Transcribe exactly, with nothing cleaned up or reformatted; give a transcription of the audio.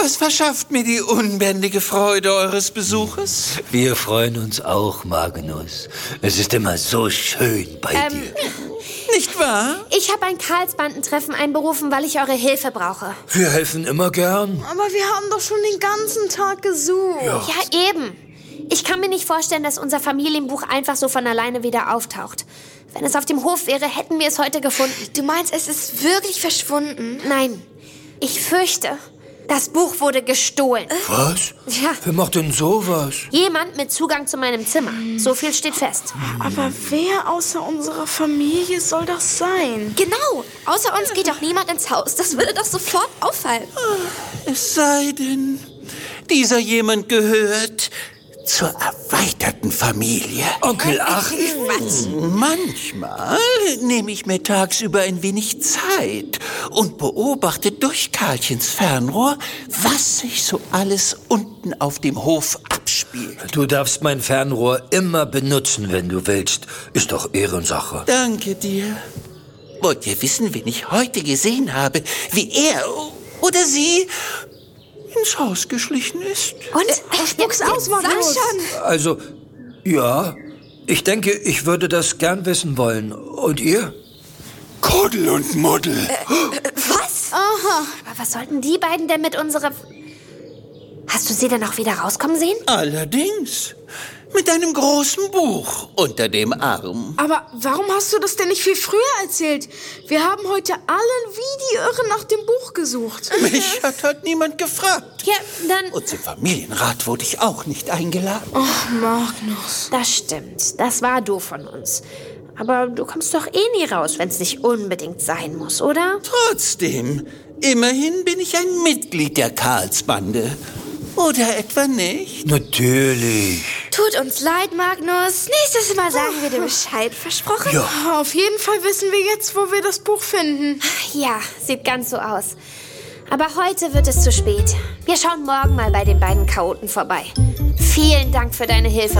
Das verschafft mir die unbändige Freude eures Besuches. Wir freuen uns auch, Magnus. Es ist immer so schön bei Ähm, dir. Nicht wahr? Ich habe ein Karlsbandentreffen einberufen, weil ich eure Hilfe brauche. Wir helfen immer gern. Aber wir haben doch schon den ganzen Tag gesucht. Ja. Ja, eben. Ich kann mir nicht vorstellen, dass unser Familienbuch einfach so von alleine wieder auftaucht. Wenn es auf dem Hof wäre, hätten wir es heute gefunden. Du meinst, es ist wirklich verschwunden? Nein, ich fürchte, das Buch wurde gestohlen. Was? Ja. Wer macht denn sowas? Jemand mit Zugang zu meinem Zimmer. So viel steht fest. Aber wer außer unserer Familie soll das sein? Genau. Außer uns geht doch niemand ins Haus. Das würde doch sofort auffallen. Es sei denn, dieser jemand gehört zur erweiterten Familie. Onkel Achim? Manchmal nehme ich mir tagsüber ein wenig Zeit und beobachte durch Karlchens Fernrohr, was sich so alles unten auf dem Hof abspielt. Du darfst mein Fernrohr immer benutzen, wenn du willst. Ist doch Ehrensache. Danke dir. Wollt ihr wissen, wen ich heute gesehen habe, wie er oder sie ins Haus geschlichen ist? Und? Spuck's aus, Magnus. Sag schon. Also, ja. Ich denke, ich würde das gern wissen wollen. Und ihr? Kuddel und Muddel. Was? Aber was sollten die beiden denn mit unserer... Hast du sie denn auch wieder rauskommen sehen? Allerdings. Mit einem großen Buch unter dem Arm. Aber warum hast du das denn nicht viel früher erzählt? Wir haben heute alle wie die Irren nach dem Buch gesucht. Mich hat heute niemand gefragt. Ja, dann... Und zum Familienrat wurde ich auch nicht eingeladen. Ach, Magnus. Das stimmt. Das war doof von uns. Aber du kommst doch eh nie raus, wenn es nicht unbedingt sein muss, oder? Trotzdem, immerhin bin ich ein Mitglied der Karlsbande. Oder etwa nicht? Natürlich. Tut uns leid, Magnus. Nächstes Mal sagen wir dir Bescheid. Versprochen? Ja. Auf jeden Fall wissen wir jetzt, wo wir das Buch finden. Ja, sieht ganz so aus. Aber heute wird es zu spät. Wir schauen morgen mal bei den beiden Chaoten vorbei. Vielen Dank für deine Hilfe,